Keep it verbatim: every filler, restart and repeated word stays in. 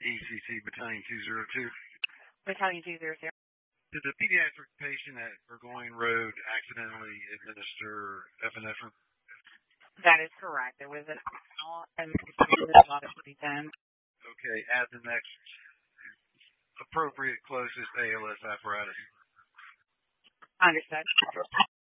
E C C Battalion two oh two. Battalion two oh two. Did the pediatric patient at Burgoyne Road accidentally administer epinephrine? That is correct. There was an administration. Okay, add the next appropriate closest A L S apparatus. Understood.